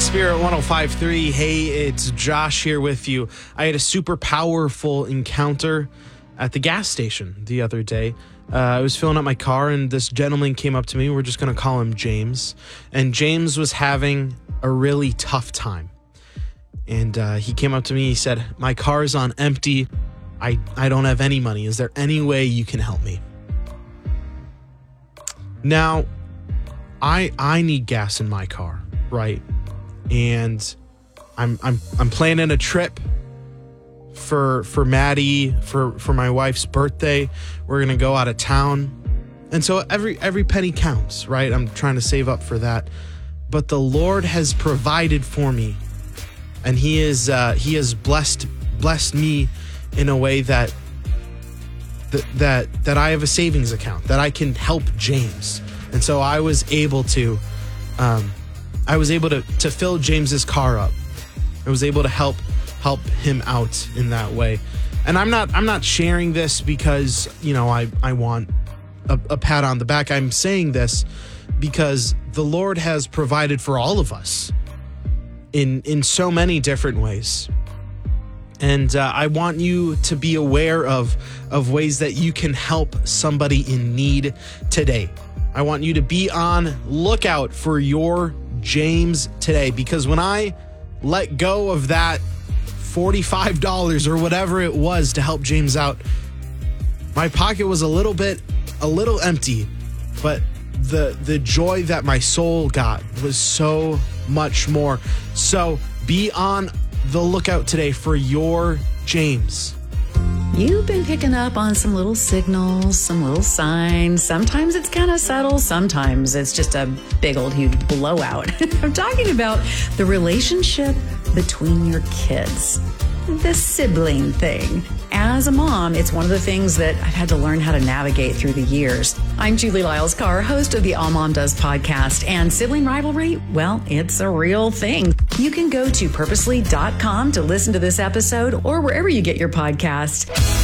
Spirit 105.3. Hey, it's Josh here with you. I had a super powerful encounter at the gas station the other day. I was filling up my car and this gentleman came up to me. We're just going to call him James. And James was having a really tough time. And he came up to me. He said, "My car is on empty. I don't have any money. Is there any way you can help me?" Now, I need gas in my car, right? And I'm planning a trip for Maddie for my wife's birthday. We're gonna go out of town, and so every penny counts, right? I'm trying to save up for that, but the Lord has provided for me, and He has blessed me in a way that I have a savings account that I can help James, and so I was able to fill James's car up. I was able to help him out in that way. And I'm not sharing this because, I want a pat on the back. I'm saying this because the Lord has provided for all of us in so many different ways. And I want you to be aware of ways that you can help somebody in need today. I want you to be on lookout for your James today, because when I let go of that $45 or whatever it was to help James out, my pocket was a little empty, but the joy that my soul got was so much more. So be on the lookout today for your James. You've been picking up on some little signals, some little signs. Sometimes it's kind of subtle. Sometimes it's just a big old huge blowout. I'm talking about the relationship between your kids, the sibling thing. As a mom, it's one of the things that I've had to learn how to navigate through the years. I'm Julie Lyles-Carr, host of the All Mom Does podcast, and sibling rivalry, well, it's a real thing. You can go to purposely.com to listen to this episode or wherever you get your podcast.